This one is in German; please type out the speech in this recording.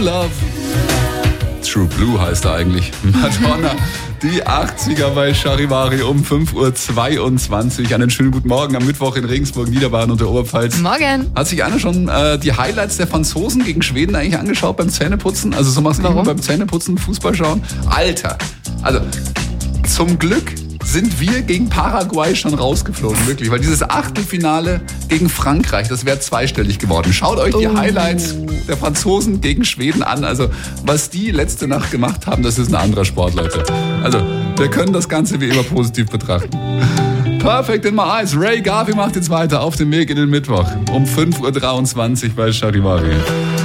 Love. True Blue heißt er eigentlich. Madonna, die 80er bei Charivari um 5.22 Uhr. Einen schönen guten Morgen am Mittwoch in Regensburg, Niederbayern und der Oberpfalz. Morgen. Hat sich einer schon die Highlights der Franzosen gegen Schweden eigentlich angeschaut beim Zähneputzen? Also so machst du immer beim Zähneputzen, Fußball schauen? Alter, also zum Glück sind wir gegen Paraguay schon rausgeflogen, wirklich. Weil dieses Achtelfinale gegen Frankreich, das wäre zweistellig geworden. Schaut euch die Highlights der Franzosen gegen Schweden an. Also was die letzte Nacht gemacht haben, das ist ein anderer Sport, Leute. Also wir können das Ganze wie immer positiv betrachten. Perfect in my eyes. Ray Garvey macht jetzt weiter auf dem Weg in den Mittwoch um 5.23 Uhr bei Charivari.